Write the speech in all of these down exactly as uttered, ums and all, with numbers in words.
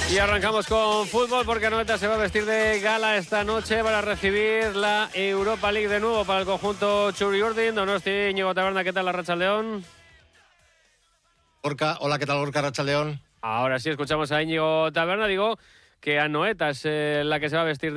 Y arrancamos con fútbol porque Anoeta se va a vestir de gala esta noche para recibir la Europa League de nuevo para el conjunto Txuri-Urdin. Donosti, Íñigo Taberna, ¿qué tal la Arratsaldeon? Gorka, hola, ¿qué tal Gorka, Arratsaldeon? Ahora sí escuchamos a Íñigo Taberna, digo que Anoeta es eh, la que se va a vestir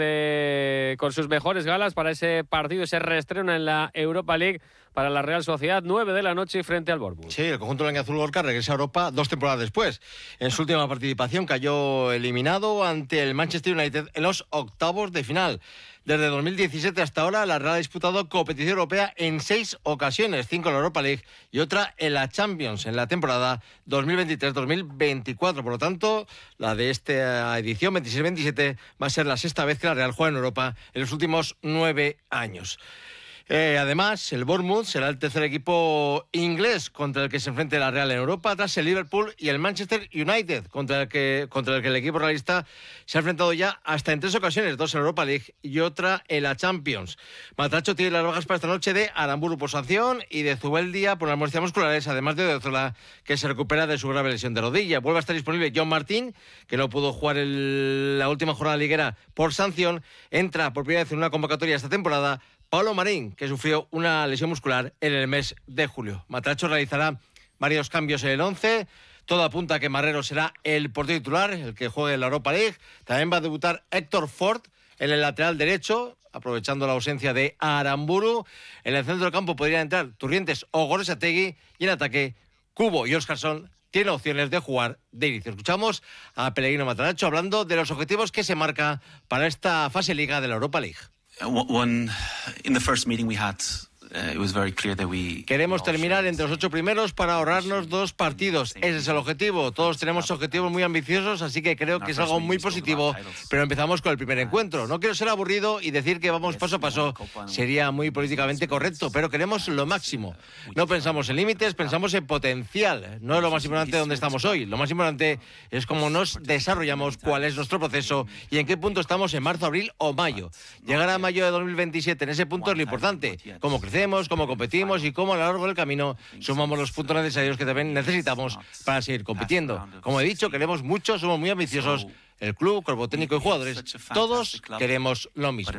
de con sus mejores galas para ese partido, ese reestreno en la Europa League para la Real Sociedad, nueve de la noche frente al Bournemouth. Sí, el conjunto blanquiazul Gorka regresa a Europa dos temporadas después. En su última participación cayó eliminado ante el Manchester United en los octavos de final. Desde dos mil diecisiete hasta ahora, la Real ha disputado competición europea en seis ocasiones, cinco en la Europa League y otra en la Champions en la temporada dos mil veintitrés dos mil veinticuatro. Por lo tanto, la de esta edición veintiséis veintisiete va a ser la sexta vez que la Real juega en Europa en los últimos nueve años. Eh, además, el Bournemouth será el tercer equipo inglés contra el que se enfrente la Real en Europa, tras el Liverpool y el Manchester United, contra el que, contra el, que el equipo realista se ha enfrentado ya hasta en tres ocasiones, dos en Europa League y otra en la Champions. Matracho tiene las bajas para esta noche de Aramburu por sanción y de Zubeldia por las molestias musculares, además de Odriozola, que se recupera de su grave lesión de rodilla. Vuelve a estar disponible John Martín, que no pudo jugar el, la última jornada liguera por sanción, entra por primera vez en una convocatoria esta temporada Pablo Marín, que sufrió una lesión muscular en el mes de julio. Matracho realizará varios cambios en el once. Todo apunta a que Marrero será el portero titular, el que juegue en la Europa League. También va a debutar Héctor Ford en el lateral derecho, aprovechando la ausencia de Aramburu. En el centro del campo podrían entrar Turrientes o Goroshategui. Y en ataque, Cubo y Óscarson tienen opciones de jugar de inicio. Escuchamos a Pellegrino Matarazzo hablando de los objetivos que se marca para esta fase liga de la Europa League. One, in the first meeting we had, uh, it was very clear that we Queremos terminar entre los ocho primeros para ahorrarnos dos partidos. Ese es el objetivo. Todos tenemos objetivos muy ambiciosos, así que creo que es algo muy positivo. Pero empezamos con el primer encuentro. No quiero ser aburrido y decir que vamos paso a paso. Sería muy políticamente correcto, pero queremos lo máximo. No pensamos en límites, pensamos en potencial. No es lo más importante donde estamos hoy. Lo más importante es cómo nos desarrollamos, cuál es nuestro proceso y en qué punto estamos en marzo, abril o mayo. Llegar a mayo de dos mil veintisiete en ese punto es lo importante. Cómo crecemos, cómo competimos y cómo a lo largo del camino sumamos los puntos necesarios que también necesitamos para seguir compitiendo. Como he dicho, queremos mucho, somos muy ambiciosos. El club, cuerpo técnico y jugadores, todos queremos lo mismo.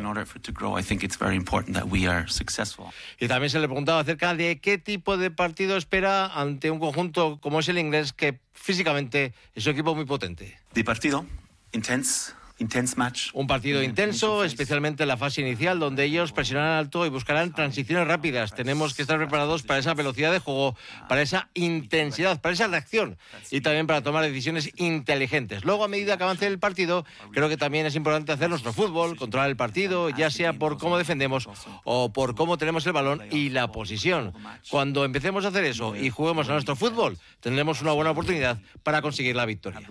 Y también se le preguntaba acerca de qué tipo de partido espera ante un conjunto como es el inglés, que físicamente es un equipo muy potente. De partido, intenso. Un partido intenso, especialmente en la fase inicial, donde ellos presionarán alto y buscarán transiciones rápidas. Tenemos que estar preparados para esa velocidad de juego, para esa intensidad, para esa reacción y también para tomar decisiones inteligentes. Luego, a medida que avance el partido, creo que también es importante hacer nuestro fútbol, controlar el partido, ya sea por cómo defendemos o por cómo tenemos el balón y la posición. Cuando empecemos a hacer eso y juguemos a nuestro fútbol, tendremos una buena oportunidad para conseguir la victoria.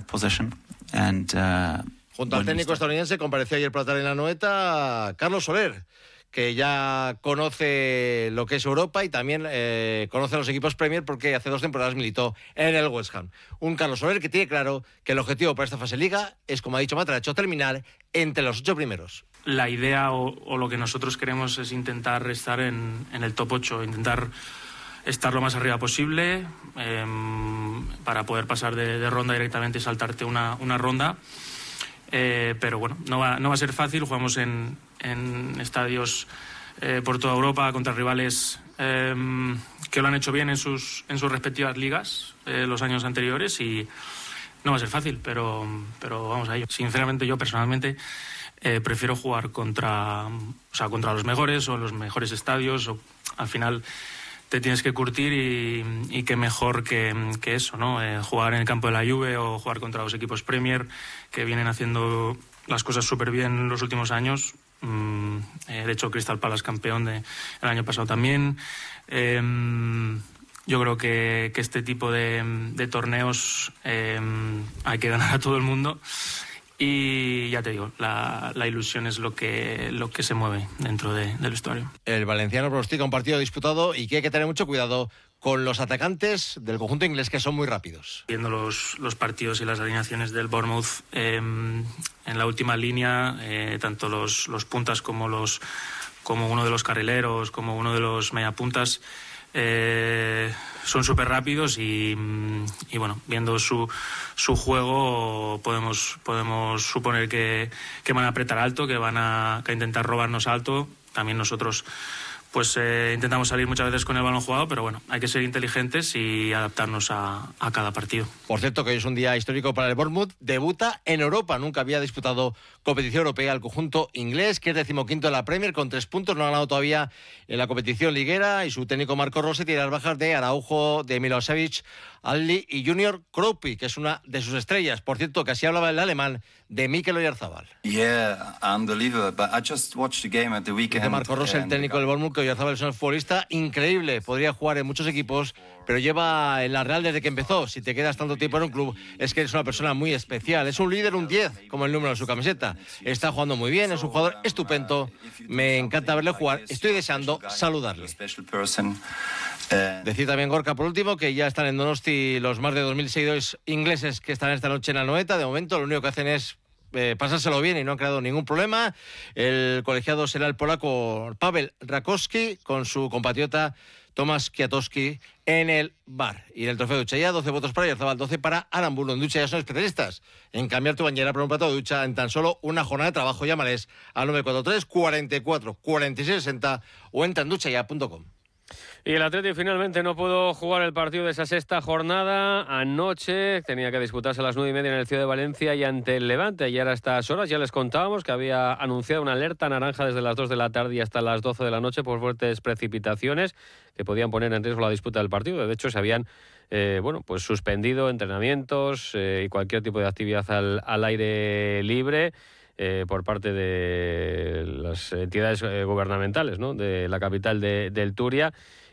Junto al técnico estadounidense compareció ayer por la tarde en la Anoeta Carlos Soler, que ya conoce lo que es Europa y también eh, conoce a los equipos Premier porque hace dos temporadas militó en el West Ham. Un Carlos Soler que tiene claro que el objetivo para esta fase liga es, como ha dicho Matracho, terminar entre los ocho primeros. La idea o, o lo que nosotros queremos es intentar estar en, en el top ocho, intentar estar lo más arriba posible eh, para poder pasar de, de ronda directamente y saltarte una, una ronda. Eh, pero bueno, no va, no va a ser fácil. Jugamos en, en estadios eh, por toda Europa contra rivales eh, que lo han hecho bien en sus, en sus respectivas ligas eh, los años anteriores y no va a ser fácil, pero, pero vamos a ello. Sinceramente, yo personalmente eh, prefiero jugar contra, o sea, contra los mejores o los mejores estadios. O, al final te tienes que curtir y, y qué mejor que, que eso, ¿no? Eh, jugar en el campo de la Juve o jugar contra los equipos Premier que vienen haciendo las cosas súper bien en los últimos años. Mm, eh, de hecho, Crystal Palace campeón de, el año pasado también. Eh, yo creo que, que este tipo de, de torneos eh, hay que ganar a todo el mundo. Y ya te digo, la, la ilusión es lo que, lo que se mueve dentro de, del vestuario. El valenciano pronostica un partido disputado y que hay que tener mucho cuidado con los atacantes del conjunto inglés, que son muy rápidos. Viendo los, los partidos y las alineaciones del Bournemouth, eh, en la última línea, eh, tanto los, los puntas como, los, como uno de los carrileros, como uno de los mediapuntas, Eh, son súper rápidos y, y bueno, viendo su, su juego podemos, podemos suponer que, que van a apretar alto, que van a, que a intentar robarnos alto. También nosotros pues eh, intentamos salir muchas veces con el balón jugado, pero bueno, hay que ser inteligentes y adaptarnos a, a cada partido. Por cierto, que hoy es un día histórico para el Bournemouth. Debuta en Europa. Nunca había disputado competición europea el conjunto inglés, que es decimoquinto en la Premier, con tres puntos. No ha ganado todavía en la competición liguera. Y su técnico Marco Rose tiene las bajas de Araujo, de Milosevic, Alli y Junior Kroupi, que es una de sus estrellas. Por cierto, que así hablaba el alemán de Mikel Oyarzabal. Yeah, unbelievable. But I just watched the game at the weekend. De Marco Rose, el técnico del Bournemouth, que Oyarzabal es un futbolista increíble. Podría jugar en muchos equipos, pero lleva en la Real desde que empezó. Si te quedas tanto tiempo en un club, es que eres una persona muy especial. Es un líder, un diez, como el número de su camiseta. Está jugando muy bien, es un jugador estupendo. Me encanta verle jugar. Estoy deseando saludarle. Decir también, Gorka, por último, que ya están en Donosti los más de dos mil seguidores ingleses que están esta noche en la Anoeta. De momento, lo único que hacen es eh, pasárselo bien y no han creado ningún problema. El colegiado será el polaco Paweł Rakowski con su compatriota Tomasz Kwiatkowski en el bar. Y en el trofeo de ducha ya, doce votos para Oyarzabal, doce para Aramburu. En ducha ya son especialistas en cambiar tu bañera por un plato de ducha en tan solo una jornada de trabajo. Llámales al nueve cuatro tres, cuarenta y cuatro, cuarenta y seis sesenta o entra en ducha ya punto com. Y el Atleti finalmente no pudo jugar el partido de esa sexta jornada. Anoche tenía que disputarse a las nueve y media en el Ciudad de Valencia y ante el Levante. Ayer a estas horas ya les contábamos que había anunciado una alerta naranja desde las dos de la tarde y hasta las doce de la noche por fuertes precipitaciones que podían poner en riesgo la disputa del partido. De hecho, se habían eh, bueno, pues suspendido entrenamientos eh, y cualquier tipo de actividad al, al aire libre. Eh, por parte de las entidades eh, gubernamentales, ¿no?, de la capital de, del Turia.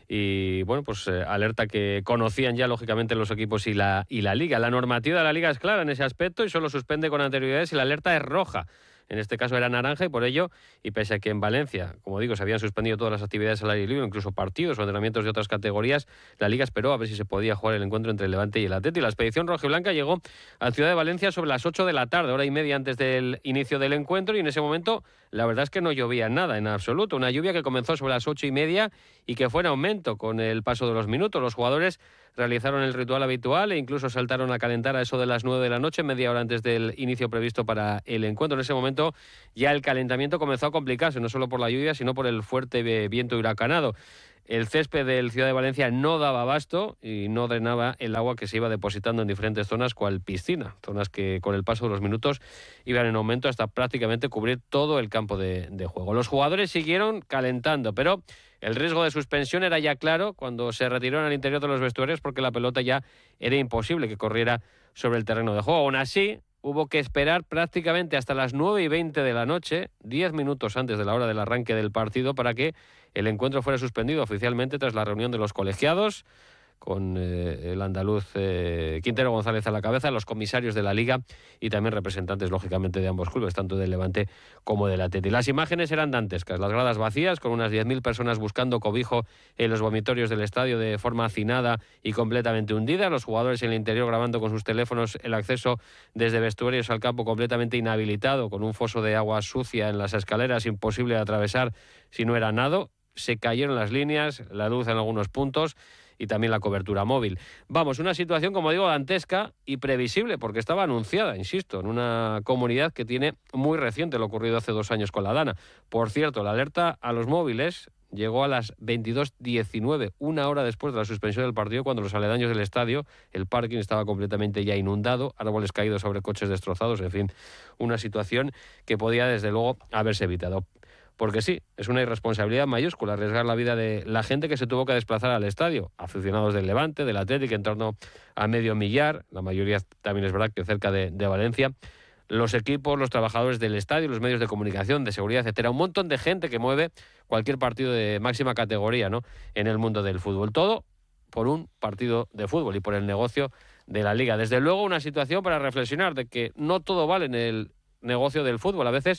Y bueno, pues eh, alerta que conocían ya lógicamente los equipos y la, y la Liga. La normativa de la Liga es clara en ese aspecto y solo suspende con anterioridad si la alerta es roja. En este caso era naranja y por ello, y pese a que en Valencia, como digo, se habían suspendido todas las actividades al aire libre, incluso partidos o entrenamientos de otras categorías, la Liga esperó a ver si se podía jugar el encuentro entre el Levante y el Atleti. La expedición rojiblanca llegó a Ciudad de Valencia sobre las ocho de la tarde, hora y media antes del inicio del encuentro, y en ese momento la verdad es que no llovía nada en absoluto. Una lluvia que comenzó sobre las ocho y media y que fue en aumento con el paso de los minutos. Los jugadores realizaron el ritual habitual e incluso saltaron a calentar a eso de las nueve de la noche, media hora antes del inicio previsto para el encuentro. En ese momento ya el calentamiento comenzó a complicarse, no solo por la lluvia, sino por el fuerte viento huracanado. El césped del Ciudad de Valencia no daba abasto y no drenaba el agua que se iba depositando en diferentes zonas, cual piscina, zonas que con el paso de los minutos iban en aumento hasta prácticamente cubrir todo el campo de, de juego. Los jugadores siguieron calentando, pero el riesgo de suspensión era ya claro cuando se retiraron al interior de los vestuarios porque la pelota ya era imposible que corriera sobre el terreno de juego. Aún así, hubo que esperar prácticamente hasta las nueve y veinte de la noche, diez minutos antes de la hora del arranque del partido, para que el encuentro fuera suspendido oficialmente tras la reunión de los colegiados, con eh, el andaluz eh, Quintero González a la cabeza, los comisarios de la Liga y también representantes, lógicamente, de ambos clubes, tanto del Levante como del Atleti. Las imágenes eran dantescas, las gradas vacías, con unas diez mil personas buscando cobijo en los vomitorios del estadio de forma hacinada y completamente hundida, los jugadores en el interior grabando con sus teléfonos el acceso desde vestuarios al campo completamente inhabilitado, con un foso de agua sucia en las escaleras, imposible de atravesar si no era nado. Se cayeron las líneas, la luz en algunos puntos y también la cobertura móvil. Vamos, una situación, como digo, dantesca y previsible, porque estaba anunciada, insisto, en una comunidad que tiene muy reciente lo ocurrido hace dos años con la Dana. Por cierto, la alerta a los móviles llegó a las veintidós diecinueve, una hora después de la suspensión del partido, cuando los aledaños del estadio, el parking estaba completamente ya inundado, árboles caídos sobre coches destrozados, en fin, una situación que podía desde luego haberse evitado. Porque sí, es una irresponsabilidad mayúscula arriesgar la vida de la gente que se tuvo que desplazar al estadio. Aficionados del Levante, del Atlético, en torno a medio millar, la mayoría también es verdad que cerca de, de Valencia. Los equipos, los trabajadores del estadio, los medios de comunicación, de seguridad, etcétera. Un montón de gente que mueve cualquier partido de máxima categoría, ¿no?, en el mundo del fútbol. Todo por un partido de fútbol y por el negocio de la Liga. Desde luego, una situación para reflexionar de que no todo vale en el negocio del fútbol. A veces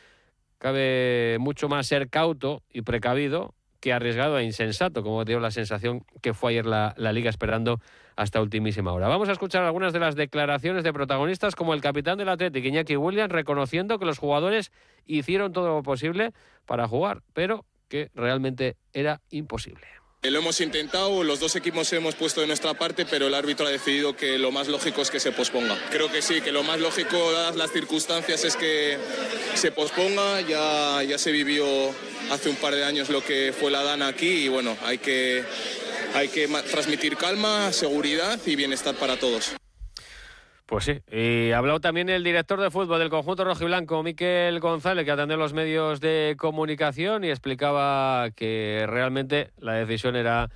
cabe mucho más ser cauto y precavido que arriesgado e insensato, como dio la sensación que fue ayer la, la Liga esperando hasta ultimísima hora. Vamos a escuchar algunas de las declaraciones de protagonistas como el capitán del Athletic, Iñaki Williams, reconociendo que los jugadores hicieron todo lo posible para jugar, pero que realmente era imposible. Lo hemos intentado, los dos equipos hemos puesto de nuestra parte, pero el árbitro ha decidido que lo más lógico es que se posponga. Creo que sí, que lo más lógico, dadas las circunstancias, es que se posponga. Ya, ya se vivió hace un par de años lo que fue la Dana aquí y bueno, hay que, hay que transmitir calma, seguridad y bienestar para todos. Pues sí, y ha hablado también el director de fútbol del conjunto rojiblanco, Miquel González, que atendió los medios de comunicación y explicaba que realmente la decisión era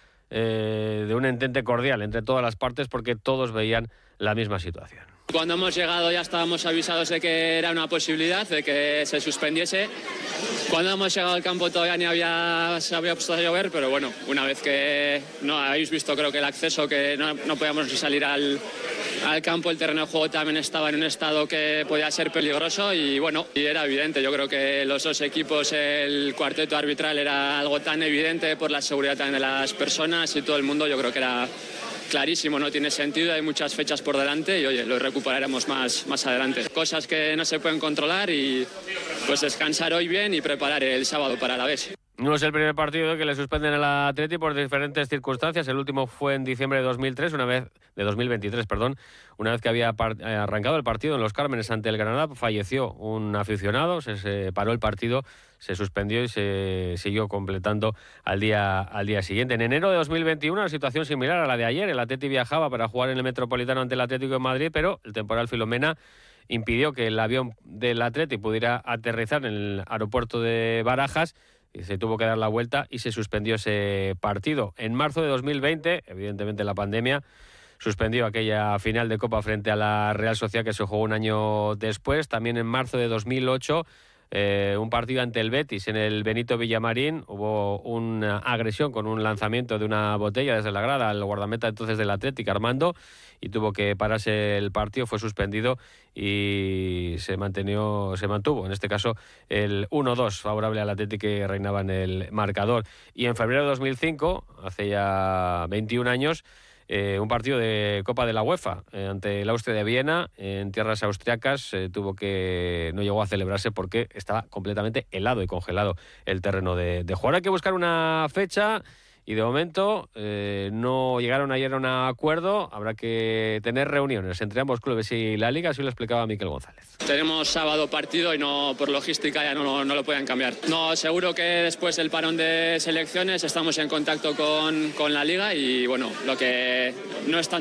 eh, de un entente cordial entre todas las partes porque todos veían la misma situación. Cuando hemos llegado ya estábamos avisados de que era una posibilidad, de que se suspendiese. Cuando hemos llegado al campo todavía ni había, se había puesto a llover, pero bueno, una vez que no habéis visto creo que el acceso, que no, no podíamos ni salir al, al campo, el terreno de juego también estaba en un estado que podía ser peligroso y bueno, y era evidente. Yo creo que los dos equipos, el cuarteto arbitral era algo tan evidente por la seguridad también de las personas y todo el mundo, yo creo que era clarísimo, no tiene sentido, hay muchas fechas por delante y oye, lo recuperaremos más, más adelante. Cosas que no se pueden controlar y pues descansar hoy bien y preparar el sábado para la vez. No es el primer partido que le suspenden al Atleti por diferentes circunstancias. El último fue en diciembre de dos mil tres, una vez de dos mil veintitrés, perdón, una vez que había par- arrancado el partido en Los Cármenes ante el Granada, falleció un aficionado, se, se paró el partido, se suspendió y se siguió completando al día al día siguiente. En enero de dos mil veintiuno, una situación similar a la de ayer. El Atleti viajaba para jugar en el Metropolitano ante el Atlético de Madrid, pero el temporal Filomena impidió que el avión del Atleti pudiera aterrizar en el aeropuerto de Barajas. Y se tuvo que dar la vuelta y se suspendió ese partido. En marzo de dos mil veinte, evidentemente la pandemia suspendió aquella final de Copa frente a la Real Sociedad que se jugó un año después. También en marzo de dos mil ocho, eh, un partido ante el Betis en el Benito Villamarín. Hubo una agresión con un lanzamiento de una botella desde la grada al guardameta entonces del Atlético, Armando, y tuvo que pararse el partido, fue suspendido y se mantenió, se mantuvo, en este caso, el uno dos favorable al Atlético que reinaba en el marcador. Y en febrero de dos mil cinco, hace ya veintiún años, eh, un partido de Copa de la UEFA eh, ante el Austria de Viena, en tierras austriacas, eh, tuvo que no llegó a celebrarse porque estaba completamente helado y congelado el terreno de, de jugar. Hay que buscar una fecha. Y de momento eh, no llegaron ayer a un acuerdo. Habrá que tener reuniones entre ambos clubes y la Liga, así lo explicaba Miquel González. Tenemos sábado partido y no por logística ya no, no lo pueden cambiar. No, seguro que después del parón de selecciones estamos en contacto con, con la Liga y bueno, lo que no es tan